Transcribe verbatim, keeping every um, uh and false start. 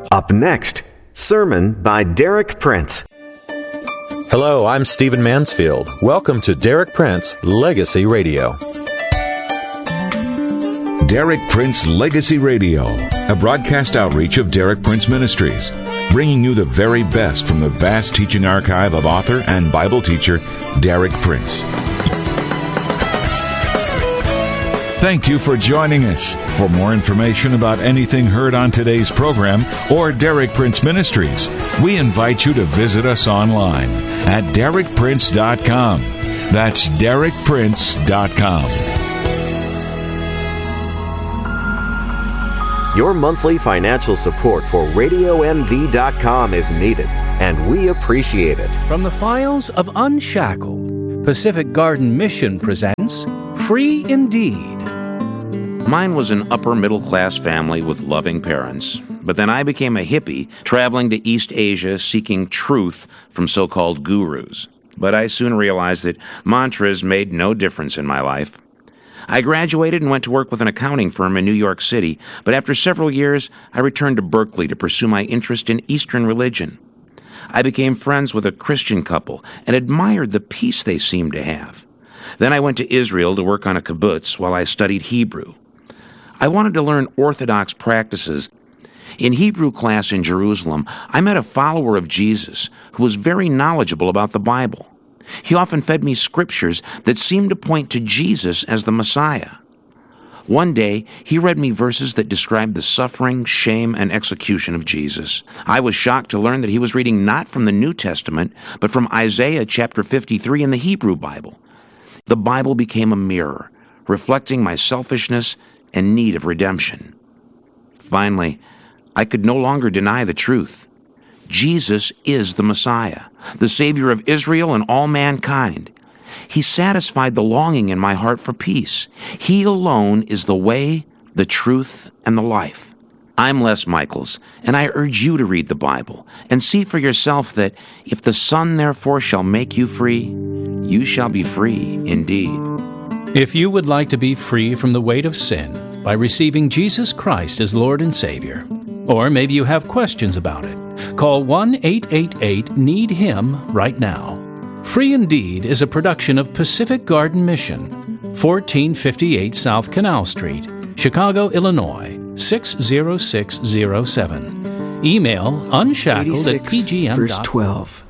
Up next, sermon by Derek Prince. Hello, I'm Stephen Mansfield. Welcome to Derek Prince Legacy Radio. Derek Prince Legacy Radio, a broadcast outreach of Derek Prince Ministries, bringing you the very best from the vast teaching archive of author and Bible teacher Derek Prince. Thank you for joining us. For more information about anything heard on today's program or Derek Prince Ministries, we invite you to visit us online at derek prince dot com. That's derek prince dot com. Your monthly financial support for radio m v dot com is needed, and we appreciate it. From the files of Unshackled, Pacific Garden Mission presents Free Indeed. Mine was an upper-middle-class family with loving parents. But then I became a hippie, traveling to East Asia seeking truth from so-called gurus. But I soon realized that mantras made no difference in my life. I graduated and went to work with an accounting firm in New York City, but after several years, I returned to Berkeley to pursue my interest in Eastern religion. I became friends with a Christian couple and admired the peace they seemed to have. Then I went to Israel to work on a kibbutz while I studied Hebrew. I wanted to learn Orthodox practices. In Hebrew class in Jerusalem, I met a follower of Jesus who was very knowledgeable about the Bible. He often fed me scriptures that seemed to point to Jesus as the Messiah. One day, he read me verses that described the suffering, shame, and execution of Jesus. I was shocked to learn that he was reading not from the New Testament, but from Isaiah chapter fifty-three in the Hebrew Bible. The Bible became a mirror, reflecting my selfishness and need of redemption. Finally, I could no longer deny the truth. Jesus is the Messiah, the Savior of Israel and all mankind. He satisfied the longing in my heart for peace. He alone is the way, the truth, and the life. I'm Les Michaels, and I urge you to read the Bible and see for yourself that if the Son therefore shall make you free, you shall be free indeed. If you would like to be free from the weight of sin by receiving Jesus Christ as Lord and Savior, or maybe you have questions about it, call one eight eight eight need him right now. Free Indeed is a production of Pacific Garden Mission, fourteen fifty-eight South Canal Street, Chicago, Illinois, six zero six zero seven. Email unshackled at p g m dot com. Verse twelve.